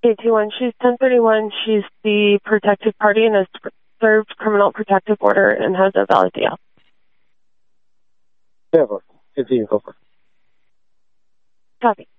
821, she's 1031. She's the protected party and has served criminal protective order and has a valid DL. Yeah, continue, go for it. Copy.